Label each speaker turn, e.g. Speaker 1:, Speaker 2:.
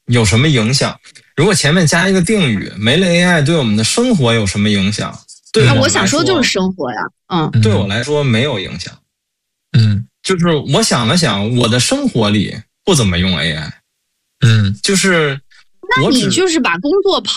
Speaker 1: 有什么影响？如果前面加一个定语，没了 AI 对我们的生活有什么影响？对
Speaker 2: 那我想说就是生活呀，
Speaker 1: 对我来说没有影响。就是我想了想，我的生活里不怎么用 AI。就是
Speaker 2: 那你就是把工作